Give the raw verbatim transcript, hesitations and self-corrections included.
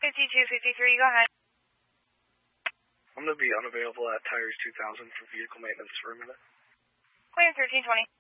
fifty-two fifty-three, go ahead. I'm going to be unavailable at Tires two thousand for vehicle maintenance for a minute. Clear thirteen twenty.